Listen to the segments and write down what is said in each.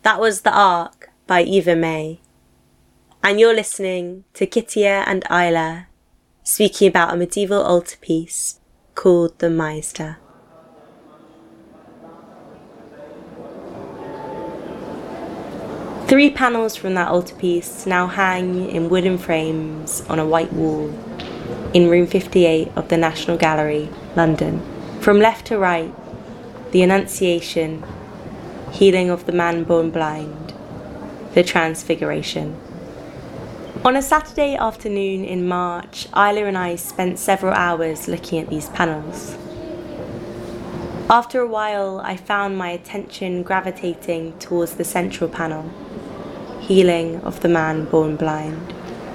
That was The Ark by Eva May. And you're listening to Kittia and Isla speaking about a medieval altarpiece called the Maizda. Three panels from that altarpiece now hang in wooden frames on a white wall in room 58 of the National Gallery, London. From left to right, the Annunciation, Healing of the Man Born Blind, the Transfiguration. On a Saturday afternoon in March, Isla and I spent several hours looking at these panels. After a while, I found my attention gravitating towards the central panel, Healing of the Man Born Blind.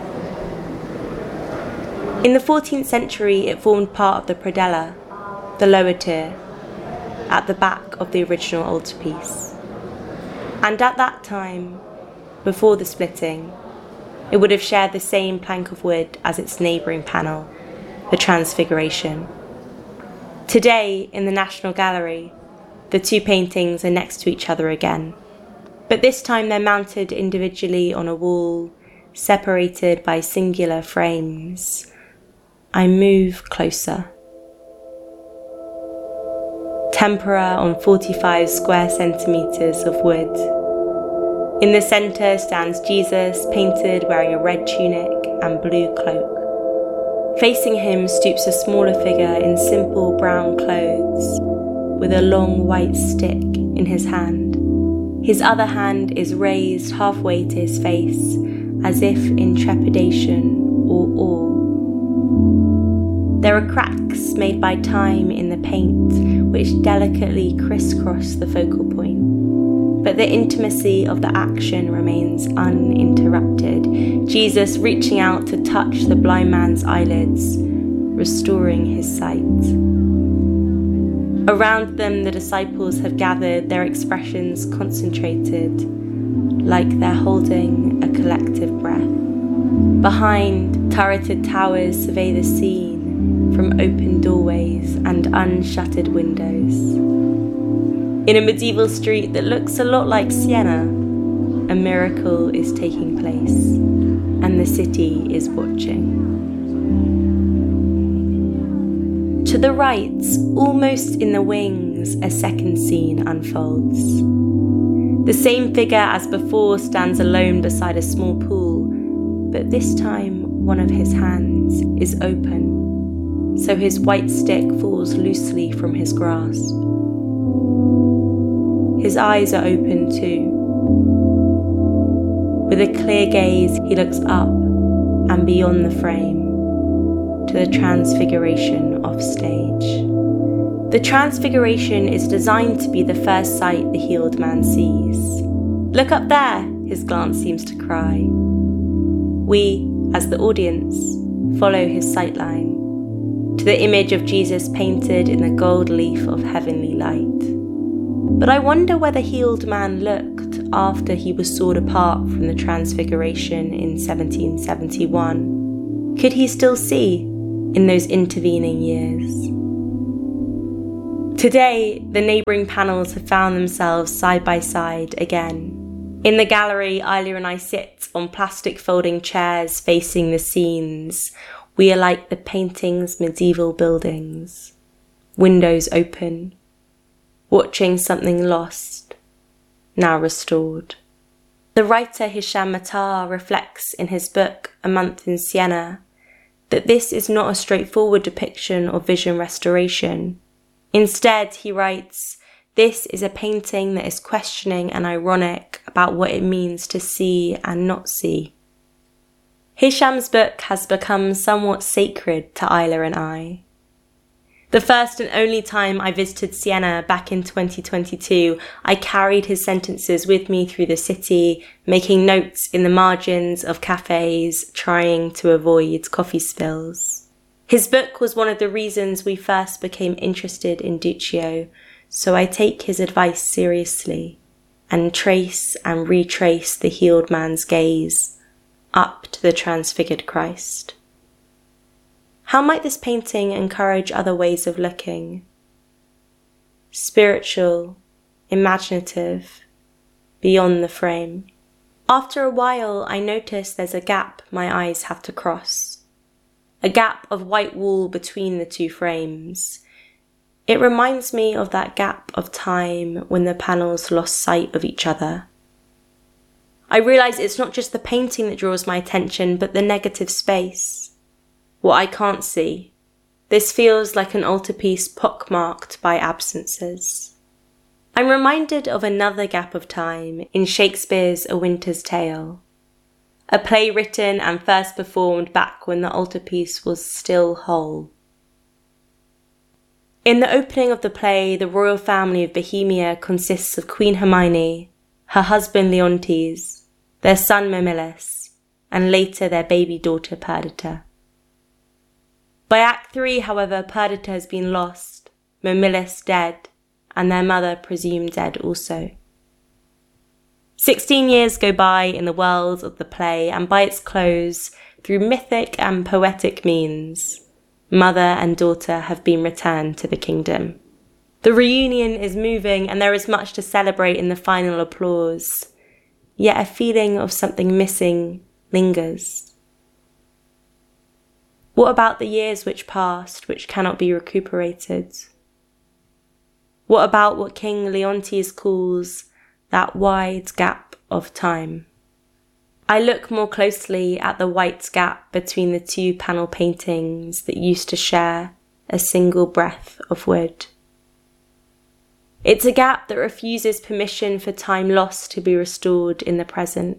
In the 14th century, it formed part of the predella, the lower tier, at the back of the original altarpiece. And at that time, before the splitting, it would have shared the same plank of wood as its neighbouring panel, the Transfiguration. Today, in the National Gallery, the two paintings are next to each other again, but this time they're mounted individually on a wall, separated by singular frames. I move closer. Tempera on 45 square centimetres of wood. In the centre stands Jesus, painted wearing a red tunic and blue cloak. Facing him stoops a smaller figure in simple brown clothes, with a long white stick in his hand. His other hand is raised halfway to his face, as if in trepidation or awe. There are cracks made by time in the paint, which delicately crisscross the focal point. But the intimacy of the action remains uninterrupted, Jesus reaching out to touch the blind man's eyelids, restoring his sight. Around them, the disciples have gathered, their expressions concentrated, like they're holding a collective breath. Behind, turreted towers survey the scene from open doorways and unshuttered windows. In a medieval street that looks a lot like Siena, a miracle is taking place, and the city is watching. To the right, almost in the wings, a second scene unfolds. The same figure as before stands alone beside a small pool, but this time one of his hands is open, so his white stick falls loosely from his grasp. His eyes are open too. With a clear gaze, he looks up and beyond the frame to the Transfiguration offstage. The Transfiguration is designed to be the first sight the healed man sees. "Look up there," his glance seems to cry. We, as the audience, follow his sightline to the image of Jesus painted in the gold leaf of heavenly light. But I wonder where the healed man looked after he was sawed apart from the Transfiguration in 1771. Could he still see in those intervening years? Today, the neighbouring panels have found themselves side by side again. In the gallery, Isla and I sit on plastic folding chairs facing the scenes. We are like the painting's medieval buildings, windows open, watching something lost, now restored. The writer Hicham Mattar reflects in his book A Month in Siena that this is not a straightforward depiction of vision restoration. Instead, he writes, this is a painting that is questioning and ironic about what it means to see and not see. Hicham's book has become somewhat sacred to Isla and I. The first and only time I visited Siena back in 2022, I carried his sentences with me through the city, making notes in the margins of cafes, trying to avoid coffee spills. His book was one of the reasons we first became interested in Duccio, so I take his advice seriously and trace and retrace the healed man's gaze up to the transfigured Christ. How might this painting encourage other ways of looking? Spiritual, imaginative, beyond the frame. After a while, I notice there's a gap my eyes have to cross. A gap of white wall between the two frames. It reminds me of that gap of time when the panels lost sight of each other. I realise it's not just the painting that draws my attention, but the negative space. What I can't see. This feels like an altarpiece pockmarked by absences. I'm reminded of another gap of time in Shakespeare's A Winter's Tale, a play written and first performed back when the altarpiece was still whole. In the opening of the play, the royal family of Bohemia consists of Queen Hermione, her husband Leontes, their son Mamillis, and later their baby daughter Perdita. By Act 3, however, Perdita has been lost, Mamillis dead, and their mother presumed dead also. 16 years go by in the world of the play, and by its close, through mythic and poetic means, mother and daughter have been returned to the kingdom. The reunion is moving, and there is much to celebrate in the final applause, yet a feeling of something missing lingers. What about the years which passed, which cannot be recuperated? What about what King Leontes calls that wide gap of time? I look more closely at the white gap between the two panel paintings that used to share a single breath of wood. It's a gap that refuses permission for time lost to be restored in the present.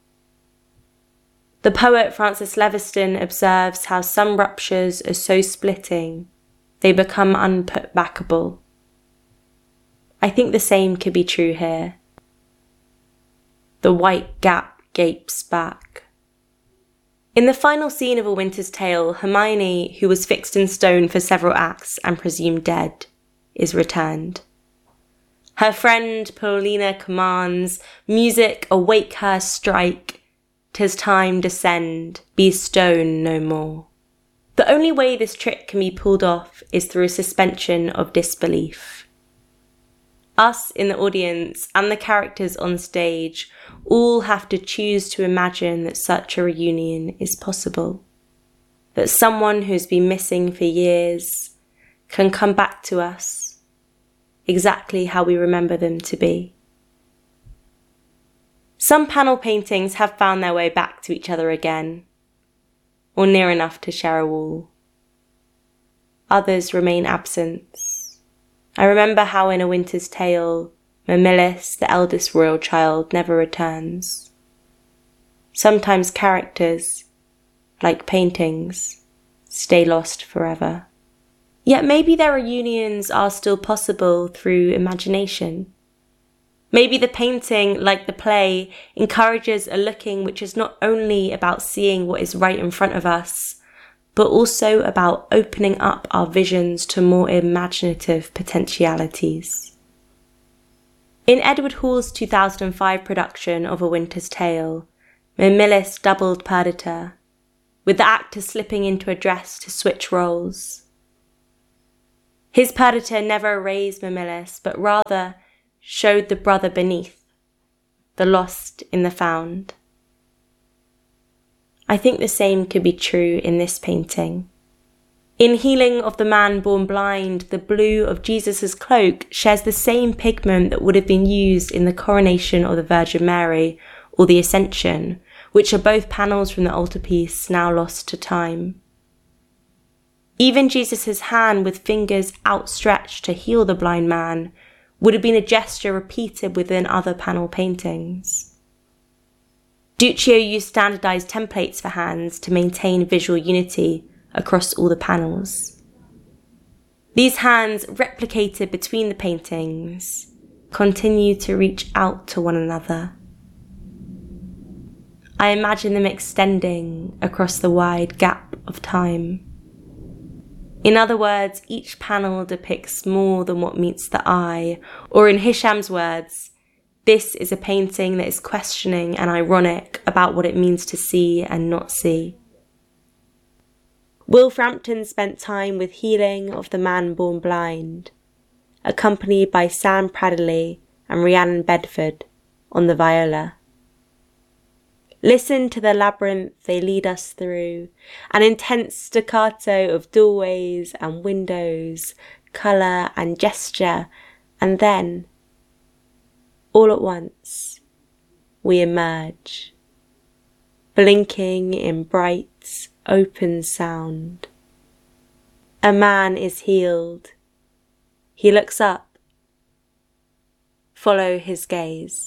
The poet Francis Leviston observes how some ruptures are so splitting they become unputbackable. I think the same could be true here. The white gap gapes back. In the final scene of A Winter's Tale, Hermione, who was fixed in stone for several acts and presumed dead, is returned. Her friend Paulina commands, "Music, awake her, strike. 'Tis time descend, be stone no more." The only way this trick can be pulled off is through a suspension of disbelief. Us in the audience and the characters on stage all have to choose to imagine that such a reunion is possible. That someone who's been missing for years can come back to us exactly how we remember them to be. Some panel paintings have found their way back to each other again, or near enough to share a wall. Others remain absent. I remember how in A Winter's Tale, Mamillis, the eldest royal child, never returns. Sometimes characters, like paintings, stay lost forever. Yet maybe their reunions are still possible through imagination. Maybe the painting, like the play, encourages a looking which is not only about seeing what is right in front of us, but also about opening up our visions to more imaginative potentialities. In Edward Hall's 2005 production of A Winter's Tale, Mamillis doubled Perdita, with the actor slipping into a dress to switch roles. His Perdita never erased Mamillis, but rather showed the brother beneath, the lost in the found. I think the same could be true in this painting. In Healing of the Man Born Blind, the blue of Jesus' cloak shares the same pigment that would have been used in the coronation of the Virgin Mary or the Ascension, which are both panels from the altarpiece now lost to time. Even Jesus' hand with fingers outstretched to heal the blind man would have been a gesture repeated within other panel paintings. Duccio used standardized templates for hands to maintain visual unity across all the panels. These hands, replicated between the paintings, continue to reach out to one another. I imagine them extending across the wide gap of time. In other words, each panel depicts more than what meets the eye, or in Hisham's words, this is a painting that is questioning and ironic about what it means to see and not see. Will Frampton spent time with Healing of the Man Born Blind, accompanied by Sam Pradley and Rhiannon Bedford on the viola. Listen to the labyrinth they lead us through, an intense staccato of doorways and windows, colour and gesture, and then, all at once, we emerge, blinking in bright, open sound. A man is healed. He looks up. Follow his gaze.